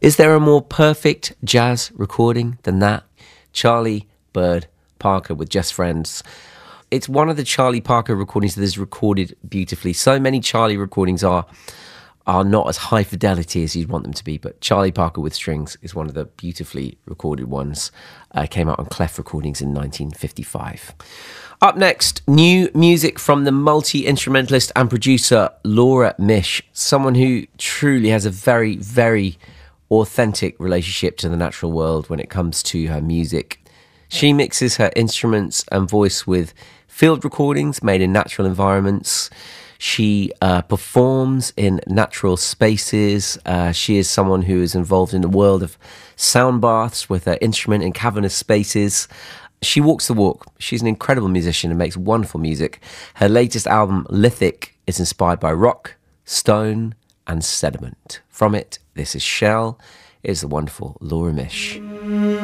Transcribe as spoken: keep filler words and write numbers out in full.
Is there a more perfect jazz recording than that? Charlie Bird Parker with Just Friends. It's one of the Charlie Parker recordings that is recorded beautifully. So many Charlie recordings are are not as high fidelity as you'd want them to be, but Charlie Parker with Strings is one of the beautifully recorded ones. Uh, came out on Clef Recordings in nineteen fifty-five. Up next, new music from the multi-instrumentalist and producer Laura Misch, someone who truly has a very, very authentic relationship to the natural world when it comes to her music. She mixes her instruments and voice with field recordings made in natural environments. She uh, performs in natural spaces. Uh, she is someone who is involved in the world of sound baths with her instrument in cavernous spaces. She walks the walk. She's an incredible musician and makes wonderful music. Her latest album, Lithic, is inspired by rock, stone, and sediment. From it, this is Shell. It is the wonderful Laura Misch.